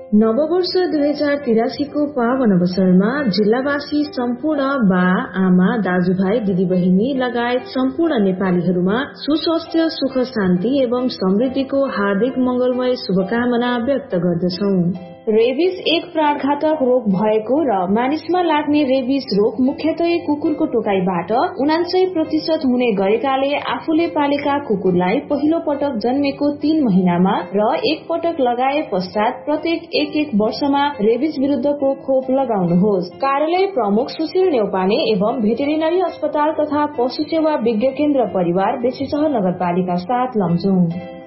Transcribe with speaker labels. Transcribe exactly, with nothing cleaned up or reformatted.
Speaker 1: नववर्ष दुई हजार तिरासी को पावन अवसरमा जिल्लावासी सम्पूर्ण बा आमा दाजुभाइ दिदीबहिनी लगायत सम्पूर्ण नेपालीहरूमा सुस्वास्थ्य सुख शान्ति एवं समृद्धिको हार्दिक मंगलमय शुभकामना व्यक्त गर्दछौं। रेबिस एक प्राणघातक रोग भएको र मानिसमा लाग्ने रेबिस रोग मुख्यतः कुकुरको टोकाइबाट उनान्सय प्रतिशत हुने गरेकाले आफूले पालेका कुकुरलाई पहिलो पटक जन्मेको तीन महिनामा र एक पटक लगाए पश्चात प्रत्येक एक एक वर्षमा रेबिस विरुद्धको खोप लगाउनुहोस्। कार्यालय प्रमुख सुशील नेउपाने एवं भेटेरिनरी अस्पताल तथा पशु सेवा विज्ञ केन्द्र परिवार बेसीसहर नगरपालिका सात लमजुङ।